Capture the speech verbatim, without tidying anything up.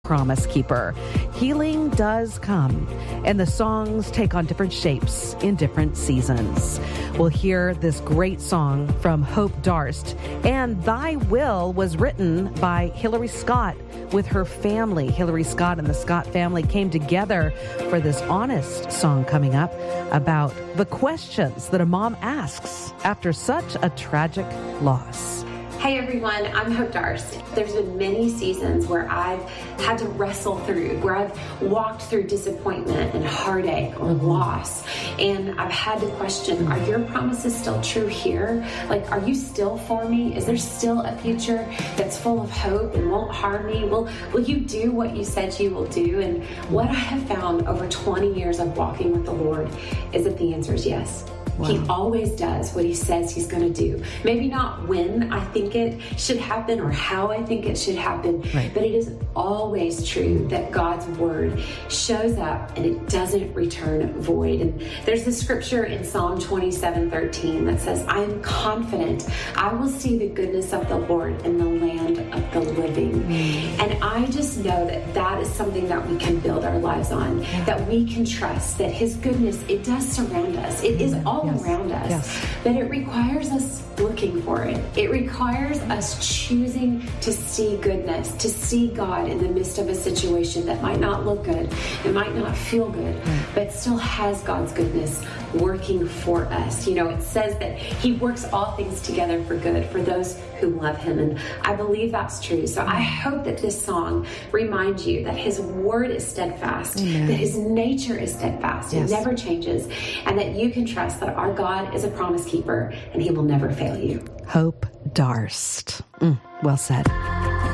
promise keeper. Healing does come, and the songs take on different shapes in different seasons. We'll hear this great song from Hope Darst, and Thy Will was written by Hillary Scott with her family. Hillary Scott and the Scott family came together for this honest song coming up about the questions that a mom asks after such a tragic loss. Hey everyone, I'm Hope Darst. There's been many seasons where I've had to wrestle through, where I've walked through disappointment and heartache or loss, and I've had to question, are your promises still true here? Like, are you still for me? Is there still a future that's full of hope and won't harm me? Will, will you do what you said you will do? And what I have found over twenty years of walking with the Lord is that the answer is yes. Wow. He always does what he says he's going to do. Maybe not when I think it should happen or how I think it should happen, right. But it is always true that God's word shows up and it doesn't return void. And there's the scripture in Psalm twenty-seven thirteen that says, I am confident I will see the goodness of the Lord in the land of the living. Mm. And I just know that that is something that we can build our lives on, yeah. That we can trust that his goodness, it does surround us. It is all yes. around us, yes. But it requires us looking for it. It requires us choosing to see goodness, to see God in the midst of a situation that might not look good, it might not feel good, right. But still has God's goodness working for us. You know, it says that he works all things together for good for those who love him. And I believe that's true. So I hope that this song reminds you that his word is steadfast, Amen. That his nature is steadfast. Yes. It never changes. And that you can trust that our God is a promise keeper and he will never fail you. Hope Darst. Mm, well said.